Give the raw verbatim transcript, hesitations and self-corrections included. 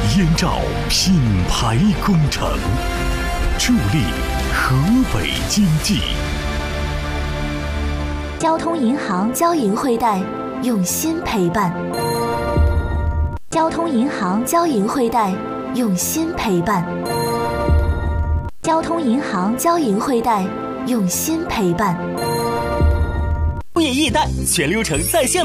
燕赵品牌工程，助力河北经济。 交通银行交银汇贷，用心陪伴。交通银行交银汇贷，用心陪伴。交通银行交银汇贷，用心陪伴。 物业易贷全流程在线